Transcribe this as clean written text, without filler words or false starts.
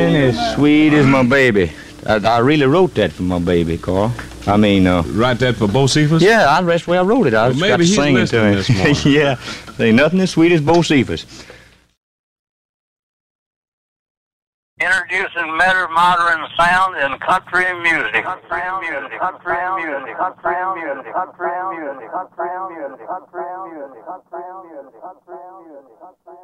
Nothing as sweet as my baby. I really wrote that for my baby, Carl. I mean, write that for Bocephus? Yeah, that's the way I wrote it. I just got to sing it to him. This morning. Yeah, there ain't nothing as sweet as Bocephus. Introducing modern sound in country music. Country music. Country music. Country music. Country music. Country music. Country music. Country music. Country music.